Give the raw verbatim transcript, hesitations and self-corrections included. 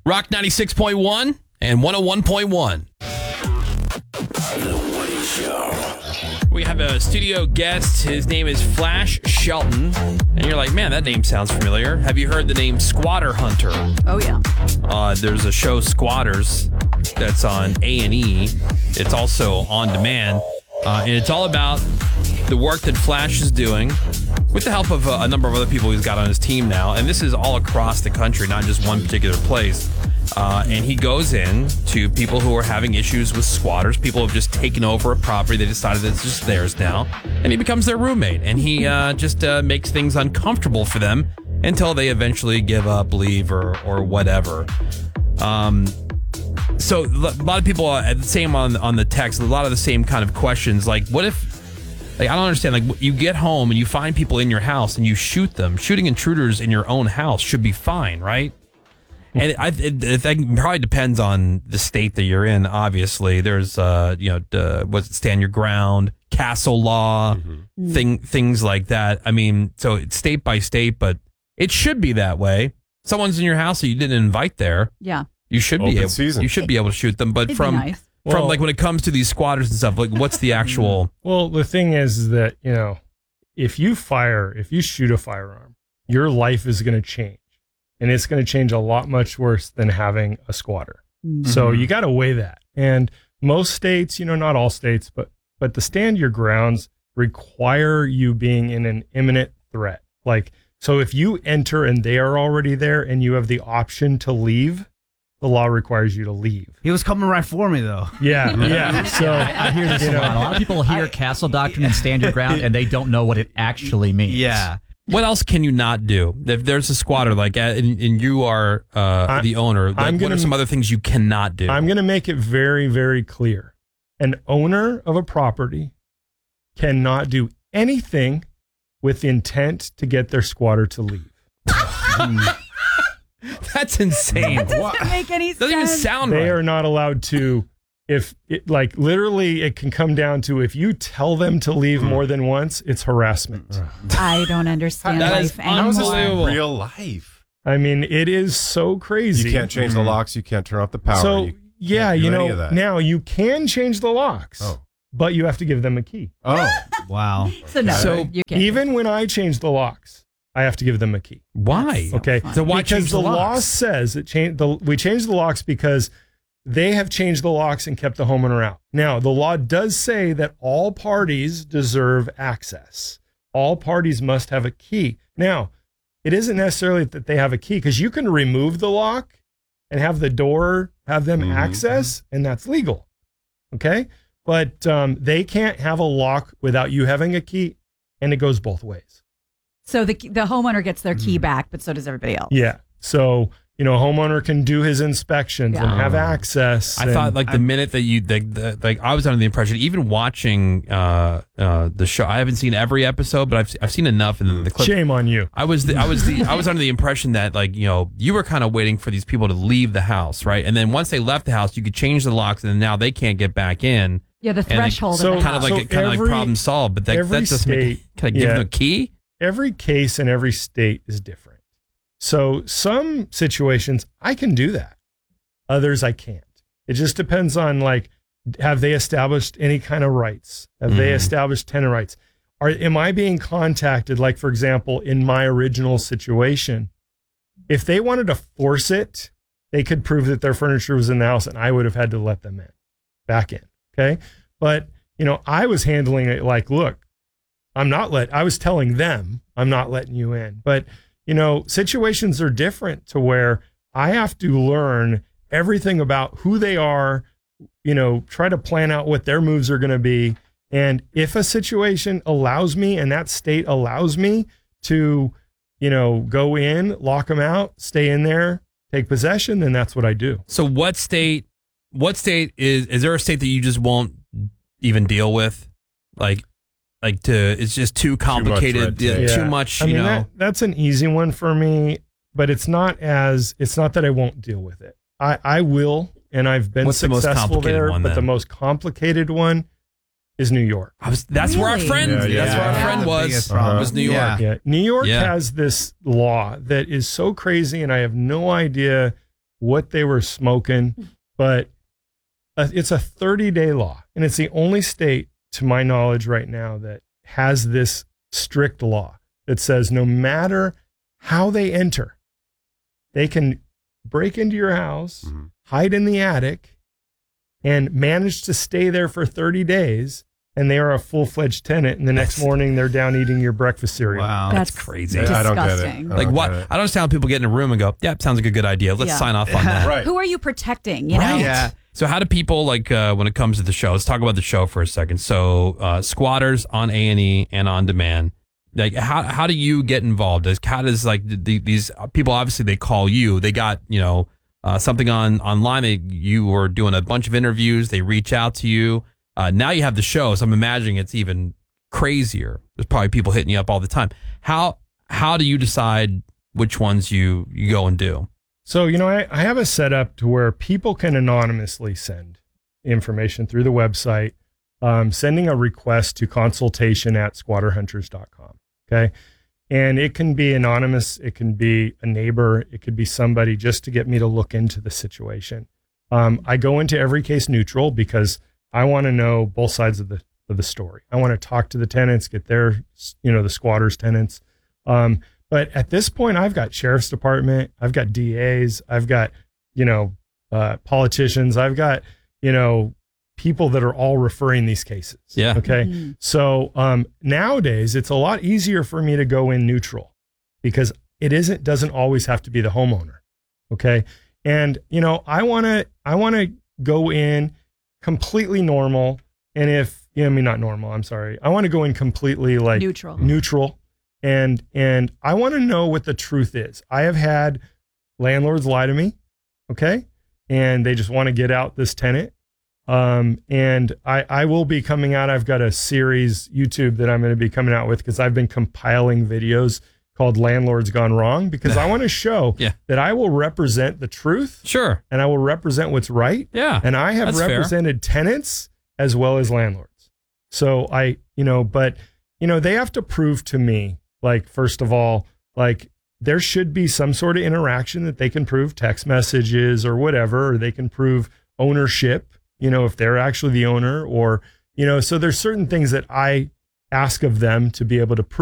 Rock ninety-six point one and one oh one point one. The Woody Show. We have a studio guest. His name is Flash Shelton. And you're like, man, that name sounds familiar. Have you heard the name Squatter Hunter? Oh, yeah. Uh, there's a show, Squatters, that's on A and E. It's also on demand. Uh, and it's all about the work that Flash is doing with the help of a, a number of other people he's got on his team now. And this is all across the country, not just one particular place. Uh, and he goes in to people who are having issues with squatters. People have just taken over a property. They decided that it's just theirs now. And he becomes their roommate. And he uh, just uh, makes things uncomfortable for them until they eventually give up, leave, or, or whatever. Um, so a lot of people are the same on, on the text, a lot of the same kind of questions. Like, what if, like, I don't understand, like, you get home and you find people in your house and you shoot them. Shooting intruders in your own house should be fine, right? And I, it, it, it probably depends on the state that you're in. Obviously, there's, uh, you know, uh, what's it, stand your ground, castle law, mm-hmm. thing, things like that. I mean, so it's state by state, but it should be that way. Someone's in your house that you didn't invite there. Yeah, you should Open be able. season. You should be able to shoot them. But It'd from be nice. from Well- like when it comes to these squatters and stuff, like what's the actual? Well, the thing is, is that, you know, if you fire, if you shoot a firearm, your life is going to change. And it's going to change a lot much worse than having a squatter. Mm-hmm. So you got to weigh that. And most states, you know, not all states, but but the stand your grounds require you being in an imminent threat. Like, so if you enter and they are already there and you have the option to leave, the law requires you to leave. He was coming right for me, though. Yeah, yeah. So I hear this you a know, lot. A lot of people hear castle doctrine and stand your ground, and they don't know what it actually means. Yeah. What else can you not do? If there's a squatter, like, uh, and, and you are uh, I- the owner, like, I'm what gonna- are some other things you cannot do? I'm going to make it very, very clear. An owner of a property cannot do anything with the intent to get their squatter to leave. That's insane. That doesn't make any sense. Doesn't even sound They right. are not allowed to, if it, like literally it can come down to if you tell them to leave more than once, it's harassment. I don't understand That is life How is this anymore. in real life? I mean, it is so crazy. You can't change the locks. You can't turn off the power. So, you yeah, can't do you any know, of that. now you can change the locks, Oh. but you have to give them a key. Oh, Wow. So no, So you can't. Even when I change the locks, I have to give them a key. Why? So Okay. fun. So why because change the, the law locks? says it changed the we changed the locks because they have changed the locks and kept the homeowner out. Now, the law does say that all parties deserve access. All parties must have a key. Now, it isn't necessarily that they have a key because you can remove the lock and have the door have them Mhm. access, and that's legal. Okay? But um, they can't have a lock without you having a key, and it goes both ways. So the the homeowner gets their key back, but so does everybody else. Yeah. So, you know, a homeowner can do his inspections and Yeah. have access. I and- thought like the minute that you the, the, like I was under the impression, even watching uh, uh, the show, I haven't seen every episode, but I've I've seen enough in the, the clip. shame on you. I was the, I was the I was under the impression that, like, you know, you were kind of waiting for these people to leave the house, right? And then once they left the house, you could change the locks, and then now they can't get back in. Yeah, the And they- threshold so- of the Kind of house. like So a, kind of like every- problem solved, but that every that doesn't make. state- Can I give yeah. them a key? Every case in every state is different. So some situations I can do that. Others I can't. It just depends on, like, have they established any kind of rights? Have they Mhm. established tenant rights? Are am I being contacted? Like, for example, in my original situation, if they wanted to force it, they could prove that their furniture was in the house, and I would have had to let them in, back in. Okay, but you know, I was handling it like, look, I'm not let. I was telling them I'm not letting you in, but you know, situations are different to where I have to learn everything about who they are, you know, try to plan out what their moves are going to be. And if a situation allows me and that state allows me to, you know, go in, lock them out, stay in there, take possession, then that's what I do. So what state? What state is? Is there a state that you just won't even deal with? Like, like to it's just too complicated, red tape. yeah, Yeah. too much. I mean, you know, that, that's an easy one for me, but it's not as, it's not that I won't deal with it. I, I will, and I've been What's the most successful complicated there, one, but then? the most complicated one is New York. I was, that's where our Really? friend. Yeah, yeah, that's where our yeah. friend The was. biggest problem. Was New York. Yeah. Yeah. New York Yeah. has this law that is so crazy, and I have no idea what they were smoking, but uh, it's a thirty day law. And it's the only state, to my knowledge right now, that has this strict law that says no matter how they enter, they can break into your house, Mm-hmm. hide in the attic, and manage to stay there for thirty days. And they are a full-fledged tenant. And the next That's- morning, they're down eating your breakfast cereal. Wow. That's crazy. Yeah, I don't get it. disgusting. I Like don't what? get it. I don't understand how people get in a room and go, "Yeah, sounds like a good idea. Let's Yeah. sign off on that." Right. Who are you protecting? You know? Right. Yeah. So how do people like uh, when it comes to the show? Let's talk about the show for a second. So uh, Squatters on A and E and on demand. Like how how do you get involved? As how does like the, the, these people obviously they call you. They got you know uh, something on online. They, you were doing a bunch of interviews. They reach out to you. Uh, now you have the show. So I'm imagining it's even crazier. There's probably people hitting you up all the time. How how do you decide which ones you you go and do? So, you know, I, I have a setup to where people can anonymously send information through the website, um, sending a request to consultation at squatter hunters dot com. Okay. And it can be anonymous. It can be a neighbor. It could be somebody just to get me to look into the situation. Um, I go into every case neutral because I want to know both sides of the, of the story. I want to talk to the tenants, get their, you know, the squatters tenants. Um, But at this point, I've got sheriff's department, I've got D As, I've got, you know, uh, politicians, I've got, you know, people that are all referring these cases. Yeah. Okay. Mhm. So um, nowadays, it's a lot easier for me to go in neutral because it isn't doesn't always have to be the homeowner. Okay. And you know, I want to I want to go in completely normal, and if you know, I mean not normal, I'm sorry, I want to go in completely like Neutral. neutral. And and I want to know what the truth is. I have had landlords lie to me, okay, and they just want to get out this tenant. Um, and I I will be coming out. I've got a series YouTube that I'm going to be coming out with because I've been compiling videos called "Landlords Gone Wrong" because I want to show Yeah. that I will represent the truth Sure. and I will represent what's right. Yeah. And I have That's fair. represented tenants as well as landlords. So I, you know, but, you know, they have to prove to me, like, first of all, like there should be some sort of interaction that they can prove text messages or whatever, or they can prove ownership, you know, if they're actually the owner or, you know, so there's certain things that I ask of them to be able to prove.